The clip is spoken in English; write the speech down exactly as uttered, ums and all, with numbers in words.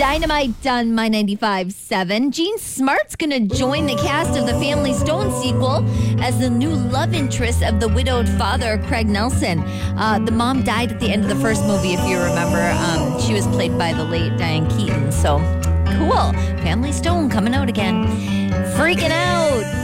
Dynamite on My ninety-five point seven. Jean Smart's going to join the cast of the Family Stone sequel as the new love interest of the widowed father, Craig Nelson. Uh, the mom died at the end of the first movie, if you remember. Um, she was played by the late Diane Keaton. So, cool. Family Stone coming out again. Freaking out.